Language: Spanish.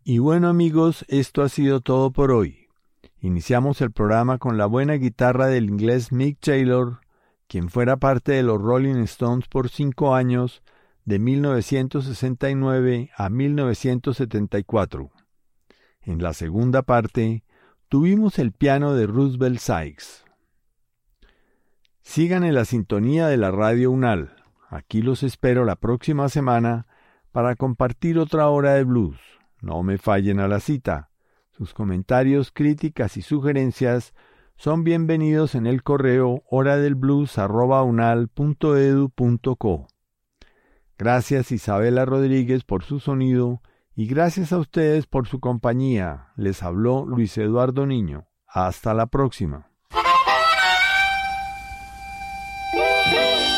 Y bueno amigos, esto ha sido todo por hoy. Iniciamos el programa con la buena guitarra del inglés Mick Taylor, quien fuera parte de los Rolling Stones por 5 años, de 1969 a 1974. En la segunda parte, tuvimos el piano de Roosevelt Sykes. Sigan en la sintonía de la Radio UNAL. Aquí los espero la próxima semana para compartir otra hora de blues. No me fallen a la cita. Sus comentarios, críticas y sugerencias son bienvenidos en el correo horadelblues@unal.edu.co. Gracias Isabela Rodríguez por su sonido y gracias a ustedes por su compañía. Les habló Luis Eduardo Niño. Hasta la próxima.